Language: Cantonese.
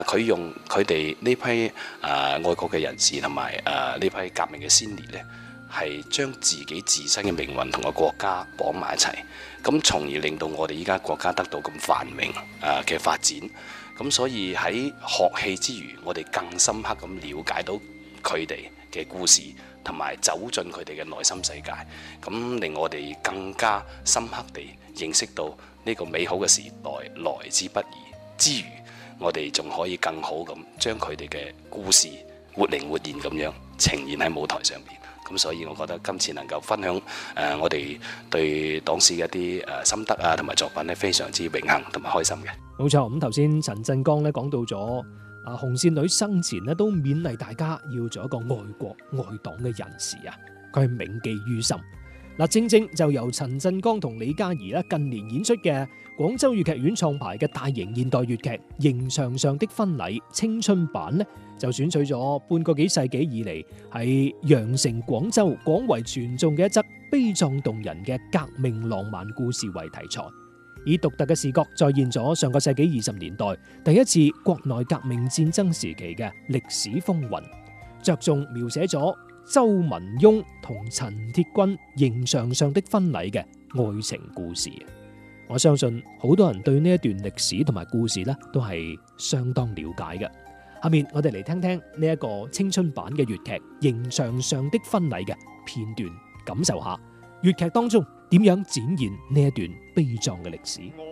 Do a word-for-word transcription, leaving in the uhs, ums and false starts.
佢用佢哋呢批誒、呃、愛國嘅人士同埋誒呢批革命嘅先烈呢，係將自己自身嘅命運同個國家綁埋一齊，咁從而令到我哋依家國家得到咁繁榮誒嘅發展。咁所以喺學戲之餘，我哋更深刻咁了解到佢哋嘅故事，同埋走進佢哋嘅內心世界，咁令我哋更加深刻地認識到呢個美好嘅時代來之不易之餘，我哋仲可以更好咁將佢哋嘅故事活靈活現咁樣呈現喺舞台上面。咁所以我覺得今次能夠分享誒、呃、我哋對黨史嘅一啲誒心得啊同埋作品咧，非常之榮幸同埋開心嘅。 冇錯，咁頭先陳振剛咧講到咗啊，紅線女生前咧都勉勵大家要做一個愛國愛黨嘅人士啊，佢係銘記於心。嗱，正正就由陳振剛同李嘉怡咧近年演出嘅廣州粵劇院創排嘅大型現代粵劇《刑場上的婚禮》青春版呢，就選取咗半個幾世紀以嚟喺羊城廣州廣為傳頌嘅一則悲壯動人嘅革命浪漫故事為題材，以獨特嘅視角再現咗上個世紀二十年代第一次國內革命戰爭時期嘅歷史風雲，着重描寫咗周文雍同陳鐵軍刑場上的婚禮嘅愛情故事。我相信好多人對呢一段歷史同埋故事呢都係相當了解嘅。下面我哋嚟聽聽呢一個青春版嘅粵劇《刑場上的婚禮》嘅片段，感受下粵劇當中點樣展現呢一段悲壯嘅歷史。